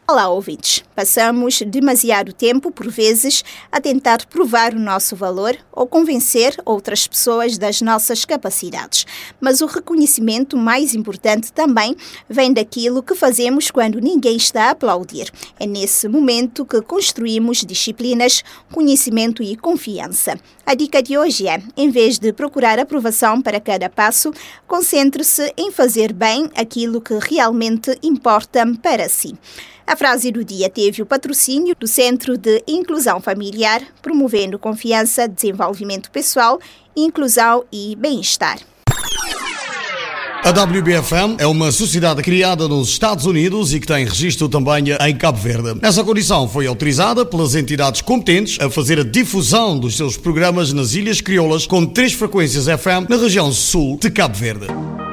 Olá, ouvintes. Passamos demasiado tempo, por vezes, a tentar provar o nosso valor ou convencer outras pessoas das nossas capacidades. Mas o reconhecimento mais importante também vem daquilo que fazemos quando ninguém está a aplaudir. É nesse momento que construímos disciplinas, conhecimento e confiança. A dica de hoje é, em vez de procurar aprovação para cada passo, concentre-se em fazer bem aquilo que realmente importa para si. A frase do dia teve o patrocínio do Centro de Inclusão Familiar, promovendo confiança, desenvolvimento pessoal, inclusão e bem-estar. A WBFM é uma sociedade criada nos Estados Unidos e que tem registro também em Cabo Verde. Essa condição foi autorizada pelas entidades competentes a fazer a difusão dos seus programas nas Ilhas Crioulas com 3 frequências FM na região sul de Cabo Verde.